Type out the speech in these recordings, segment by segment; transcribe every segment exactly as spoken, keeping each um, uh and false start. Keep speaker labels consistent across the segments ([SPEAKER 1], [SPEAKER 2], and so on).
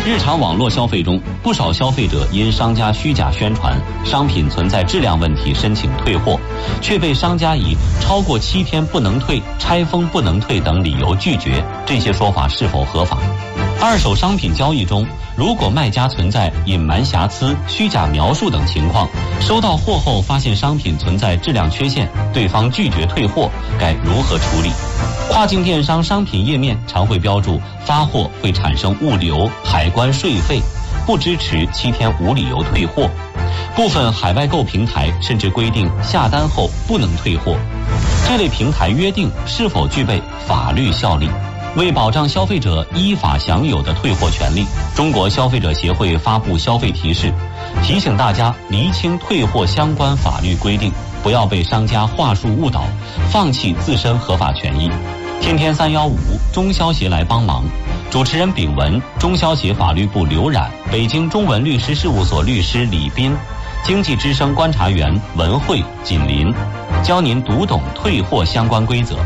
[SPEAKER 1] 日常网络消费中，不少消费者因商家虚假宣传商品存在质量问题申请退货，却被商家以超过七天不能退、拆封不能退等理由拒绝，这些说法是否合法？二手商品交易中，如果卖家存在隐瞒瑕疵、虚假描述等情况，收到货后发现商品存在质量缺陷，对方拒绝退货，该如何处理？跨境电商商品页面常会标注发货会产生物流、海关税费，不支持七天无理由退货。部分海外购平台甚至规定下单后不能退货，这类平台约定是否具备法律效力？为保障消费者依法享有的退货权利，中国消费者协会发布消费提示，提醒大家厘清退货相关法律规定，不要被商家话术误导，放弃自身合法权益。天天三幺五，中消协来帮忙。主持人秉文，中消协法律部刘冉，北京中文律师事务所律师李斌，经济之声观察员文慧、锦林，教您读懂退货相关规则。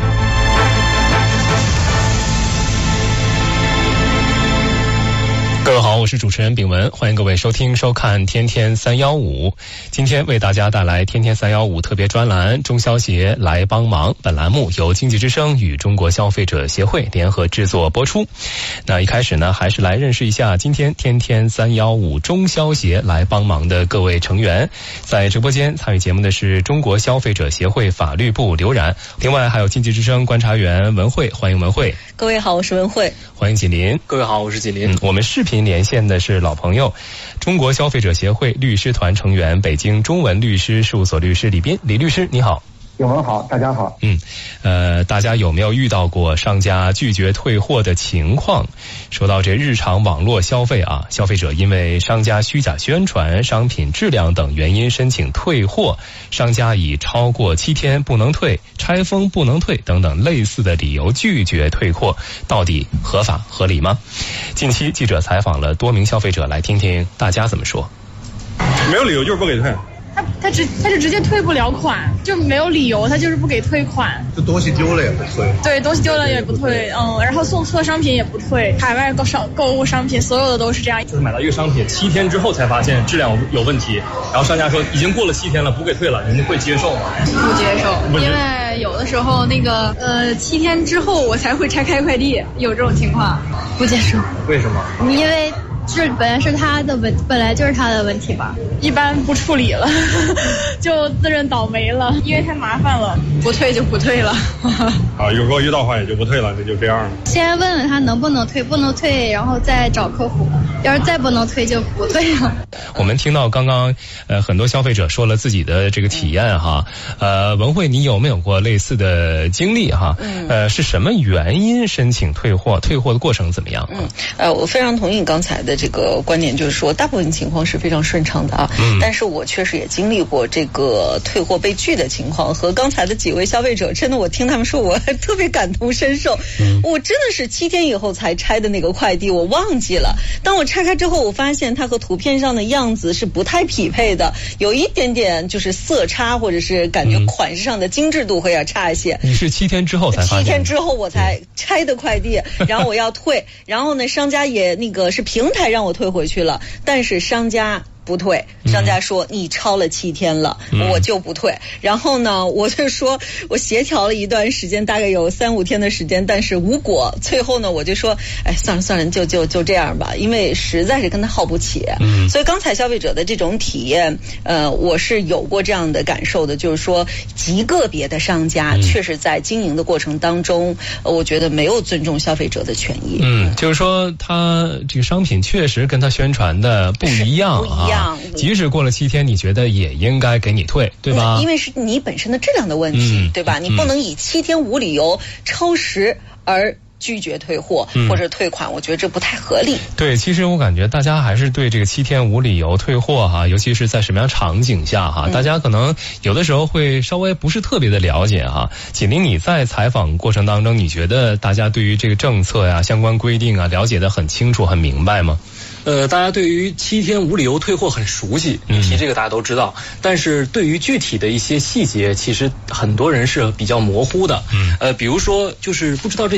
[SPEAKER 2] 各位好，我是主持人秉文，欢迎各位收听收看天天三幺五。今天为大家带来天天三幺五特别专栏，中消协来帮忙。本栏目由经济之声与中国消费者协会联合制作播出。那一开始呢，还是来认识一下今天天天三幺五中消协来帮忙的各位成员。在直播间参与节目的是中国消费者协会法律部刘冉，另外还有经济之声观察员文慧，欢迎文慧。
[SPEAKER 3] 各位好，我是文慧。
[SPEAKER 2] 欢迎锦林。
[SPEAKER 4] 各位好，我是锦林。
[SPEAKER 2] 嗯，我们视频连线的是老朋友，中国消费者协会律师团成员，北京中文律师事务所律师李斌。李律师你好。
[SPEAKER 5] 永文好，大家好。
[SPEAKER 2] 嗯，呃，大家有没有遇到过商家拒绝退货的情况？说到这日常网络消费啊，消费者因为商家虚假宣传、商品质量等原因申请退货，商家以超过七天不能退、拆封不能退等等类似的理由拒绝退货，到底合法合理吗？近期记者采访了多名消费者，来听听大家怎么说。
[SPEAKER 4] 没有理由就是不给退。
[SPEAKER 6] 他他直他就直接退不了款，就没有理由，他就是不给退款。
[SPEAKER 7] 就东西丢了也不退。对，
[SPEAKER 6] 东西丢了也不退，嗯，然后送错商品也不退，海外购商购物商品所有的都是这样。
[SPEAKER 4] 就是买到一个商品七天之后才发现质量有问题，然后商家说已经过了七天了，不给退了，你们会接受吗？
[SPEAKER 6] 不接受，因为有的时候那个呃七天之后我才会拆开快递，有这种情况，不接受。
[SPEAKER 4] 为什么？
[SPEAKER 8] 因为这本来是他的问，本来就是他的问题吧，
[SPEAKER 6] 一般不处理了，就自认倒霉了，因为太麻烦了，不退就不退了。
[SPEAKER 4] 啊，如果遇到的话也就不退了，那就这样了。
[SPEAKER 8] 先问问他能不能退，不能退，然后再找客服。要是再不能退就不退了。
[SPEAKER 2] 我们听到刚刚呃很多消费者说了自己的这个体验哈，呃文慧你有没有过类似的经历哈？嗯、呃是什么原因申请退货？退货的过程怎么样？
[SPEAKER 3] 嗯呃我非常同意刚才的这个观点，就是说大部分情况是非常顺畅的啊。嗯。但是我确实也经历过这个退货被拒的情况，和刚才的几位消费者，真的我听他们说我特别感同身受。嗯。我真的是七天以后才拆的那个快递，我忘记了。当我拆开之后，我发现它和图片上的样子是不太匹配的，有一点点就是色差，或者是感觉款式上的精致度会要差一些。
[SPEAKER 2] 你是七天之后才发现？
[SPEAKER 3] 七天之后我才拆的快递，然后我要退，然后呢，商家也那个是平台让我退回去了，但是商家不退，商家说你超了七天了，嗯、我就不退。然后呢，我就说我协调了一段时间，大概有三五天的时间，但是无果。最后呢，我就说，哎，算了算了，就就就这样吧，因为实在是跟他耗不起。嗯、所以刚才消费者的这种体验，呃，我是有过这样的感受的，就是说极个别的商家确实在经营的过程当中，呃、我觉得没有尊重消费者的权益。
[SPEAKER 2] 嗯，就是说他这个商品确实跟他宣传的不一样啊。不一样。即使过了七天，你觉得也应该给你退，对吧？
[SPEAKER 3] 嗯、因为是你本身的质量的问题，嗯、对吧？你不能以七天无理由超时而拒绝退货、嗯、或者退款，我觉得这不太合理。
[SPEAKER 2] 对，其实我感觉大家还是对这个七天无理由退货哈，尤其是在什么样场景下哈，嗯、大家可能有的时候会稍微不是特别的了解哈。锦林，你在采访过程当中，你觉得大家对于这个政策呀、相关规定啊，了解得很清楚、很明白吗？
[SPEAKER 9] 呃，大家对于七天无理由退货很熟悉，你提这个大家都知道，嗯、但是对于具体的一些细节，其实很多人是比较模糊的。嗯，呃，比如说就是不知道这七天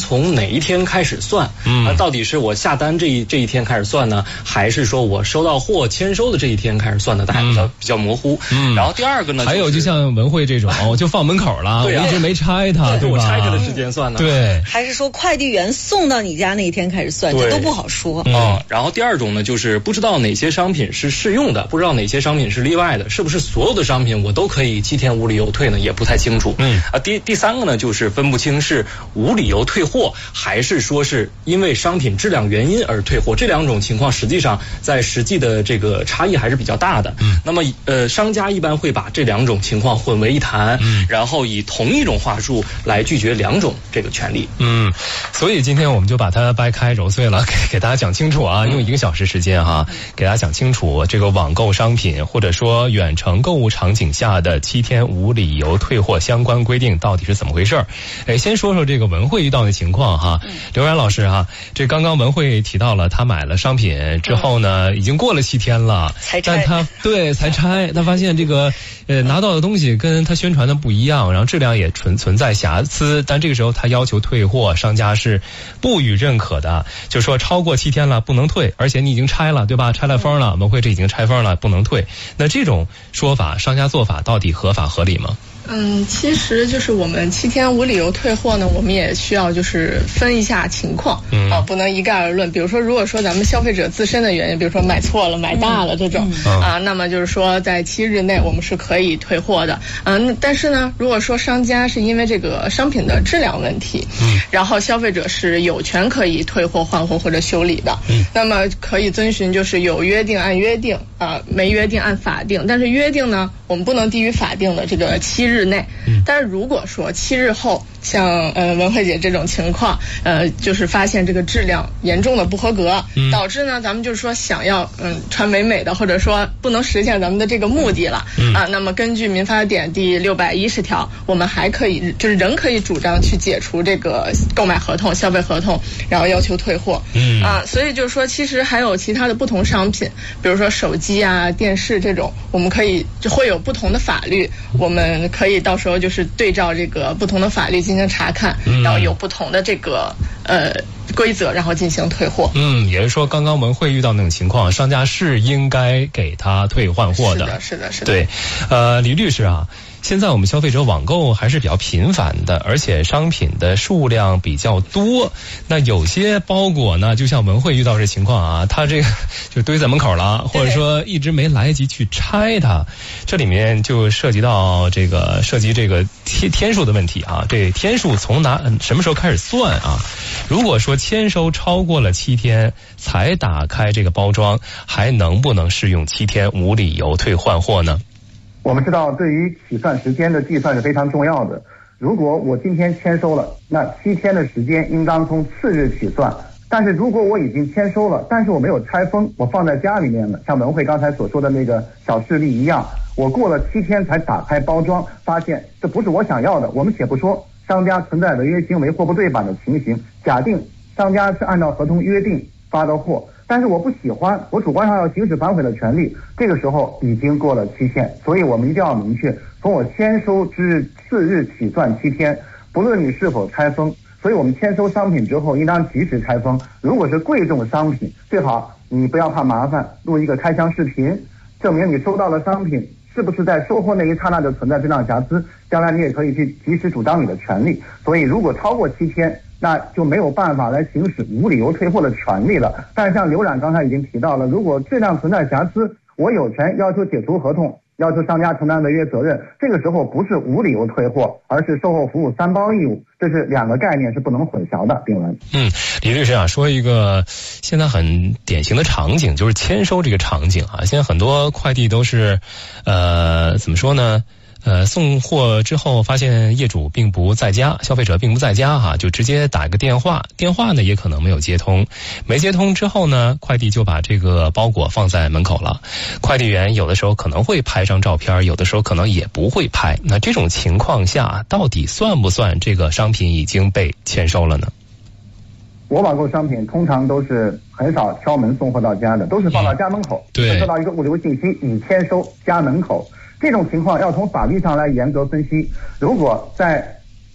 [SPEAKER 9] 从哪一天开始算？嗯，啊，到底是我下单这一这一天开始算呢，还是说我收到货签收的这一天开始算呢？它还比较、嗯、比较模糊。嗯，然后第二个呢，
[SPEAKER 2] 还有就像文汇这种，我就放门口了，
[SPEAKER 9] 对啊、
[SPEAKER 2] 我一直没拆它，对吧？
[SPEAKER 9] 我拆开的时间算呢？
[SPEAKER 2] 对，
[SPEAKER 3] 还是说快递员送到你家那一天开始算？这都不好说。
[SPEAKER 9] 嗯、哦，然后第二种呢，就是不知道哪些商品是适用的，不知道哪些商品是例外的，是不是所有的商品我都可以七天无理由退呢？也不太清楚。嗯，啊，第第三个呢，就是分不清是无理由退货，还是说是因为商品质量原因而退货。这两种情况实际上在实际的这个差异还是比较大的。嗯，那么呃，商家一般会把这两种情况混为一谈，嗯，然后以同一种话术来拒绝两种这个权利。
[SPEAKER 2] 嗯，所以今天我们就把它掰开揉碎了，给给大家讲清楚啊，用一个小时时间哈，给大家讲清楚这个网购商品或者说远程购物场景下的七天无理由退货相关规定到底是怎么回事儿。哎，先说说这个文慧遇到的情况哈，嗯、刘然老师哈，这刚刚文慧提到了他买了商品之后呢，嗯、已经过了七天了，
[SPEAKER 3] 才拆，
[SPEAKER 2] 但他对才拆，他发现这个呃拿到的东西跟他宣传的不一样，然后质量也存存在瑕疵，但这个时候他要求退货，商家是不予认可的，就说超过七天了不能退，而且你已经拆了对吧？拆了封了，文慧这已经拆封了，不能退。那这种说法，商家做法到底合法合理吗？
[SPEAKER 5] 嗯，其实就是我们七天无理由退货呢，我们也需要就是分一下情况，嗯、啊，不能一概而论。比如说，如果说咱们消费者自身的原因，比如说买错了、买大了这种，嗯、啊，那么就是说在七日内我们是可以退货的。嗯，但是呢，如果说商家是因为这个商品的质量问题，嗯，然后消费者是有权可以退货、换货或者修理的，嗯，那么可以遵循就是有约定按约定，啊，没约定按法定。但是约定呢，我们不能低于法定的这个七日。日内，但是如果说七日后，像呃文慧姐这种情况，呃，就是发现这个质量严重的不合格，嗯、导致呢，咱们就是说想要嗯穿美美的，或者说不能实现咱们的这个目的了，嗯、啊，那么根据民法典第六百一十条，我们还可以就是仍可以主张去解除这个购买合同、消费合同，然后要求退货，嗯啊，所以就是说，其实还有其他的不同商品，比如说手机啊、电视这种，我们可以就会有不同的法律，我们可以到时候就是对照这个不同的法律进行查看，嗯、然后有不同的这个呃规则，然后进行退货。嗯，
[SPEAKER 2] 也就是说，刚刚文慧遇到那种情况，商家是应该给他退换货的。
[SPEAKER 5] 是的，是的，是的。
[SPEAKER 2] 对，呃，李律师啊。现在我们消费者网购还是比较频繁的，而且商品的数量比较多。那有些包裹呢，就像文慧遇到这情况啊，它这个就堆在门口了，或者说一直没来得及去拆它，这里面就涉及到这个涉及这个天天数的问题啊。这天数从哪什么时候开始算啊？如果说签收超过了七天才打开这个包装，还能不能适用七天无理由退换货呢？
[SPEAKER 7] 我们知道，对于起算时间的计算是非常重要的。如果我今天签收了，那七天的时间应当从次日起算。但是如果我已经签收了，但是我没有拆封，我放在家里面了，像文慧刚才所说的那个小事例一样，我过了七天才打开包装，发现这不是我想要的。我们且不说商家存在违约行为或不对版的情形，假定商家是按照合同约定发的货，但是我不喜欢，我主观上要行使反悔的权利，这个时候已经过了期限，所以我们一定要明确，从我签收之日次日起算七天，不论你是否拆封。所以我们签收商品之后应当及时拆封，如果是贵重商品，最好你不要怕麻烦，录一个开箱视频，证明你收到的商品是不是在收货那一刹那就存在质量瑕疵，将来你也可以去及时主张你的权利。所以如果超过七天，那就没有办法来行使无理由退货的权利了。但是像刘冉刚才已经提到了，如果质量存在瑕疵，我有权要求解除合同，要求商家承担违约责任，这个时候不是无理由退货，而是售后服务三包义务，这是两个概念是不能混淆的。丁文，
[SPEAKER 2] 嗯，李律师啊，说一个现在很典型的场景，就是签收这个场景啊，现在很多快递都是，呃，怎么说呢？呃，送货之后发现业主并不在家，消费者并不在家哈，就直接打一个电话，电话呢也可能没有接通，没接通之后呢，快递就把这个包裹放在门口了。快递员有的时候可能会拍张照片，有的时候可能也不会拍。那这种情况下，到底算不算这个商品已经被签收了呢？
[SPEAKER 7] 我网购商品通常都是很少敲门送货到家的，都是放到家门口，嗯、对，收到一个物流信息已签收家门口。这种情况要从法律上来严格分析。如果在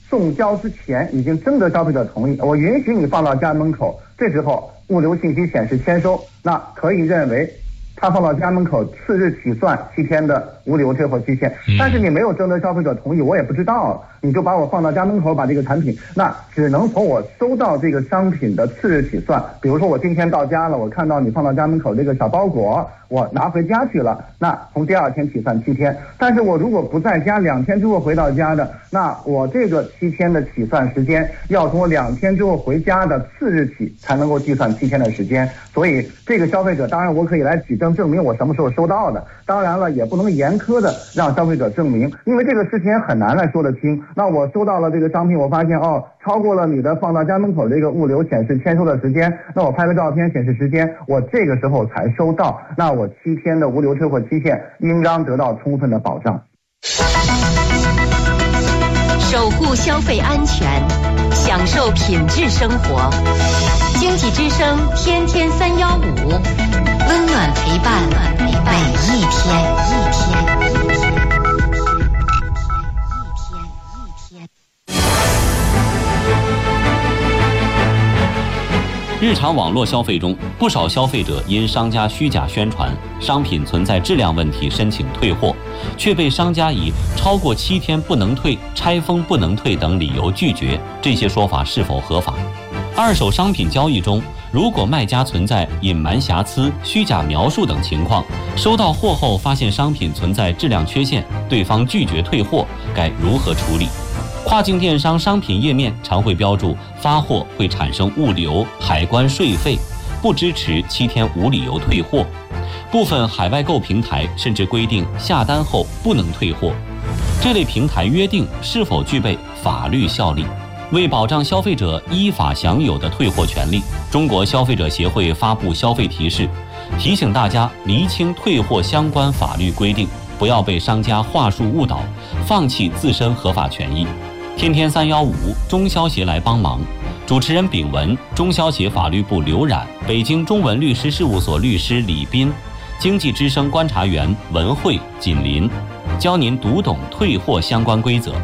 [SPEAKER 7] 送交之前已经征得消费者同意，我允许你放到家门口，这时候物流信息显示签收，那可以认为他放到家门口次日起算七天的无理由退货期限。但是你没有征得消费者同意，我也不知道，你就把我放到家门口，把这个产品，那只能从我收到这个商品的次日起算。比如说我今天到家了，我看到你放到家门口这个小包裹，我拿回家去了，那从第二天起算七天。但是我如果不在家，两天之后回到家的，那我这个七天的起算时间要从我两天之后回家的次日起才能够计算七天的时间。所以这个消费者，当然我可以来举证证明我什么时候收到的，当然了也不能严苛的让消费者证明，因为这个事情也很难来说得清。那我收到了这个商品，我发现哦超过了你的放到家门口这个物流显示签收的时间，那我拍个照片显示时间，我这个时候才收到，那我七天的无理由退货期限应当得到充分的保障。
[SPEAKER 10] 守护消费安全，享受品质生活。经济之声天天三幺五，温暖陪伴每一天。一天一天。
[SPEAKER 1] 日常网络消费中，不少消费者因商家虚假宣传商品存在质量问题申请退货，却被商家以超过七天不能退、拆封不能退等理由拒绝，这些说法是否合法？二手商品交易中，如果卖家存在隐瞒瑕疵、虚假描述等情况，收到货后发现商品存在质量缺陷，对方拒绝退货，该如何处理？跨境电商商品页面常会标注发货会产生物流、海关税费，不支持七天无理由退货。部分海外购平台甚至规定下单后不能退货。这类平台约定是否具备法律效力？为保障消费者依法享有的退货权利，中国消费者协会发布消费提示，提醒大家厘清退货相关法律规定，不要被商家话术误导，放弃自身合法权益。天天三幺五，中消协来帮忙。主持人秉文，中消协法律部刘冉，北京中文律师事务所律师李斌，经济之声观察员文慧、锦林，教您读懂退货相关规则。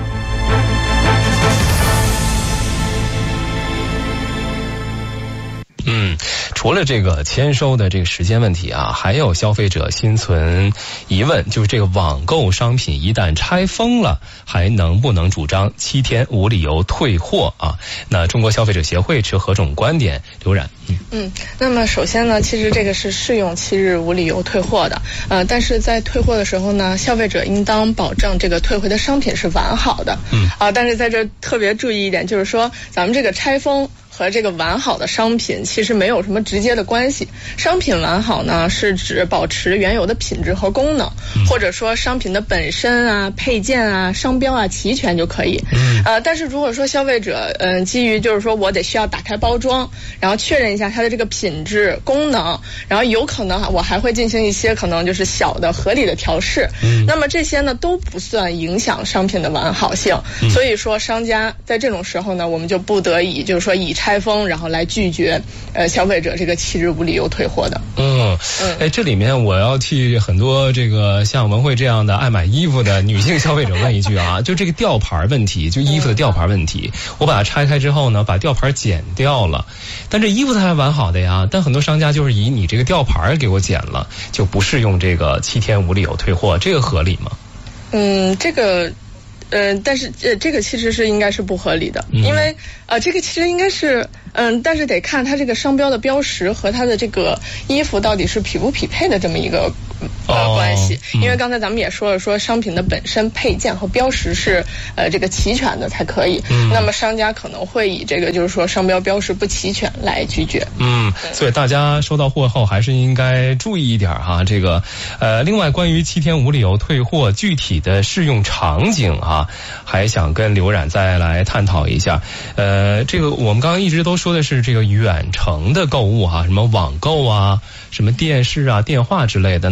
[SPEAKER 2] 嗯，除了这个签收的这个时间问题啊，还有消费者心存疑问，就是这个网购商品一旦拆封了，还能不能主张七天无理由退货啊？那中国消费者协会持何种观点？刘冉。嗯
[SPEAKER 5] 嗯，那么首先呢，其实这个是适用七日无理由退货的，呃，但是在退货的时候呢，消费者应当保证这个退回的商品是完好的。嗯啊，但是在这特别注意一点，就是说咱们这个拆封和这个完好的商品其实没有什么直接的关系。商品完好呢，是指保持原有的品质和功能，或者说商品的本身啊、配件啊、商标啊齐全就可以。嗯，呃，但是如果说消费者嗯、呃、基于就是说我得需要打开包装，然后确认一下它的这个品质、功能，然后有可能我还会进行一些可能就是小的合理的调试。嗯，那么这些呢都不算影响商品的完好性。嗯，所以说商家在这种时候呢，我们就不得已就是说以拆封然后来拒绝呃消费者这个七日无理由退货的。
[SPEAKER 2] 嗯，哎，这里面我要替很多这个像文慧这样的爱买衣服的女性消费者问一句啊，就这个吊牌问题，就衣服的吊牌问题，我把它拆开之后呢，把吊牌剪掉了，但这衣服它还完好的呀，但很多商家就是以你这个吊牌给我剪了，就不适用这个七天无理由退货，这个合理吗？
[SPEAKER 5] 嗯，这个。嗯、呃，但是呃，这个其实是应该是不合理的，因为呃，这个其实应该是嗯、呃，但是得看它这个商标的标识和它的这个衣服到底是匹不匹配的这么一个呃、哦、关系。因为刚才咱们也说了，说商品的本身配件和标识是呃这个齐全的才可以。嗯，那么商家可能会以这个就是说商标标识不齐全来拒绝。
[SPEAKER 2] 嗯，所以大家收到货后还是应该注意一点哈。这个呃，另外关于七天无理由退货具体的适用场景啊。还想跟刘冉再来探讨一下，呃，这个我们刚刚一直都说的是这个远程的购物哈、啊，什么网购啊，什么电视啊、电话之类的。那线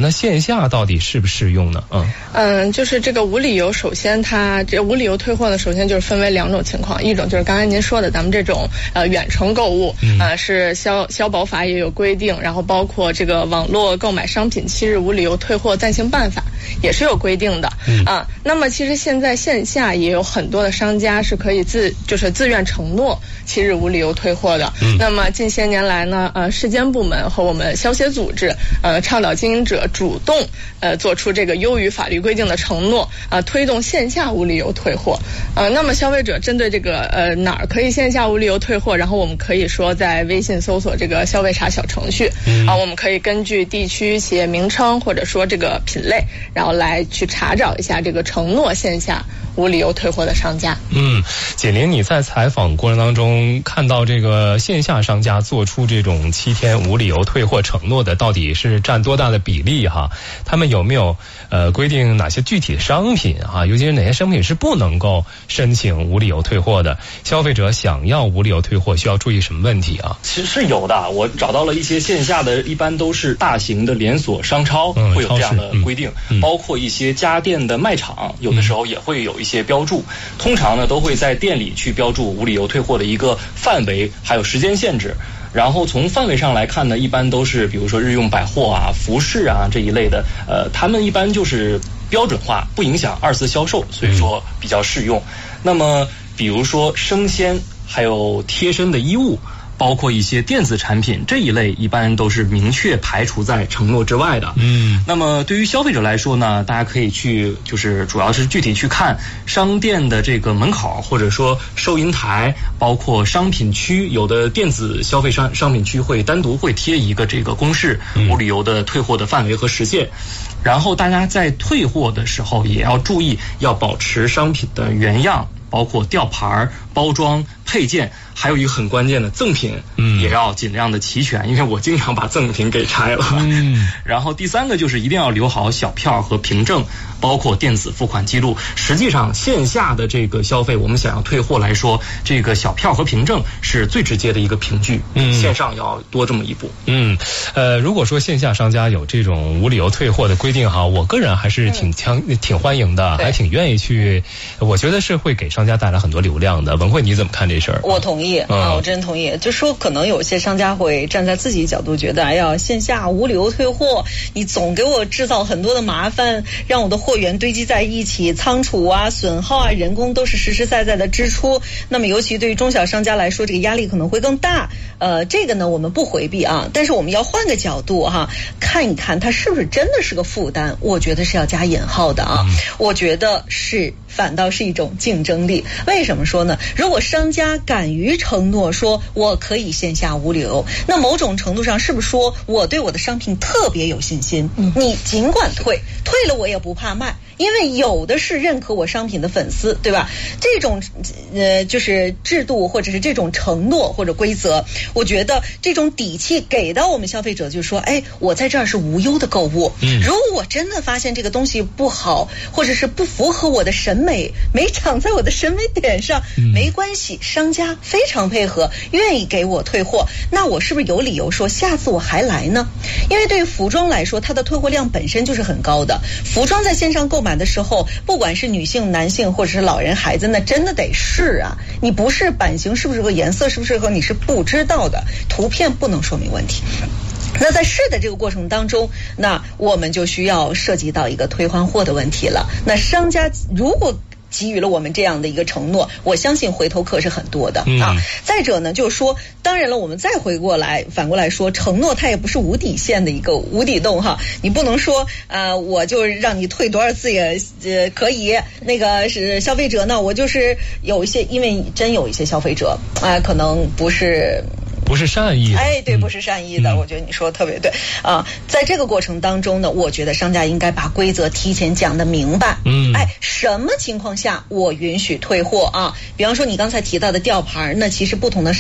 [SPEAKER 2] 下到底适不适用呢？嗯
[SPEAKER 5] 嗯，就是这个无理由，首先它这无理由退货呢，首先就是分为两种情况，一种就是刚才您说的咱们这种呃远程购物，嗯、呃是消消保法也有规定，然后包括这个网络购买商品七日无理由退货暂行办法也是有规定的、嗯、啊。那么其实现在线下也有很多的商家是可以自就是自愿承诺七日无理由退货的。嗯、那么近些年来呢，呃，市监部门和我们消协组织呃倡导经营者主动呃做出这个优于法律规定的承诺啊、呃，推动线下无理由退货。呃，那么消费者针对这个呃哪儿可以线下无理由退货，然后我们可以说在微信搜索这个消费查小程序、嗯、啊，我们可以根据地区企业名称或者说这个品类，然后来去查找一下这个承诺线下无理由退货的商家。
[SPEAKER 2] 嗯，简玲，你在采访过程当中看到这个线下商家做出这种七天无理由退货承诺的，到底是占多大的比例哈？他们有没有呃规定哪些具体的商品啊？尤其是哪些商品是不能够申请无理由退货的？消费者想要无理由退货，需要注意什么问题啊？
[SPEAKER 9] 其实是有的，我找到了一些线下的，一般都是大型的连锁商超、嗯、会有这样的规定、嗯嗯，包括一些家电的卖场，有的时候也会有一些标注。通常呢，都会在店里去标注无理由退货的一个范围，还有时间限制。然后从范围上来看呢，一般都是比如说日用百货啊、服饰啊这一类的，呃，他们一般就是标准化，不影响二次销售，所以说比较适用。那么比如说生鲜还有贴身的衣物，包括一些电子产品这一类，一般都是明确排除在承诺之外的。嗯，那么对于消费者来说呢，大家可以去就是主要是具体去看商店的这个门口，或者说收银台，包括商品区，有的电子消费商商品区会单独会贴一个这个公示无理由的退货的范围和时限。然后大家在退货的时候也要注意，要保持商品的原样，包括吊牌、包装、配件，还有一个很关键的赠品，嗯，也要尽量的齐全，因为我经常把赠品给拆了。嗯，然后第三个就是一定要留好小票和凭证，包括电子付款记录。实际上线下的这个消费，我们想要退货来说，这个小票和凭证是最直接的一个凭据，嗯，线上要多这么一步。
[SPEAKER 2] 嗯，呃，如果说线下商家有这种无理由退货的规定哈，我个人还是挺强、嗯、挺欢迎的，还挺愿意去，我觉得是会给商家带来很多流量的。文慧你怎么看这事儿？
[SPEAKER 3] 我同意、嗯、啊，我真同意。就说可能有些商家会站在自己角度觉得，哎呀，线下无理由退货，你总给我制造很多的麻烦，让我的货源堆积在一起，仓储啊、损耗啊、人工都是实实在在的支出。那么尤其对于中小商家来说，这个压力可能会更大。呃，这个呢我们不回避啊，但是我们要换个角度哈、啊，看一看它是不是真的是个负担。我觉得是要加引号的啊，嗯、我觉得是。反倒是一种竞争力。为什么说呢？如果商家敢于承诺说我可以线下无理由，那某种程度上是不是说我对我的商品特别有信心？嗯、你尽管退，退了我也不怕卖，因为有的是认可我商品的粉丝，对吧？这种呃就是制度或者是这种承诺或者规则，我觉得这种底气给到我们消费者，就是说，哎，我在这儿是无忧的购物。嗯，如果我真的发现这个东西不好，或者是不符合我的审美。美没长在我的审美点上、嗯、没关系，商家非常配合，愿意给我退货，那我是不是有理由说下次我还来呢？因为对于服装来说，它的退货量本身就是很高的。服装在线上购买的时候，不管是女性、男性或者是老人、孩子，那真的得试啊，你不是版型是不是个颜色是不是个，你是不知道的，图片不能说明问题。那在试的这个过程当中，那我们就需要涉及到一个退换货的问题了。那商家如果给予了我们这样的一个承诺，我相信回头客是很多的、嗯、啊。再者呢，就是说，当然了，我们再回过来反过来说，承诺它也不是无底线的一个无底洞哈。你不能说呃，我就让你退多少次也呃可以。那个是消费者呢，我就是有一些，因为真有一些消费者啊、呃，可能不是。
[SPEAKER 2] 不是善意的，
[SPEAKER 3] 哎，对，不是善意的、嗯、我觉得你说的特别对啊。在这个过程当中呢，我觉得商家应该把规则提前讲得明白。嗯，哎，什么情况下我允许退货啊？比方说你刚才提到的吊牌，那其实不同的